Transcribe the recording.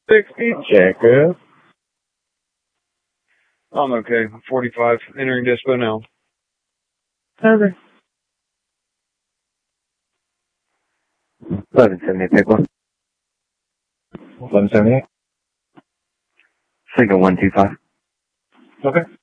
60, Jacob. I'm okay. 45, entering dispo now. Okay. 1178, pick one. 1178. Signal 125. Okay.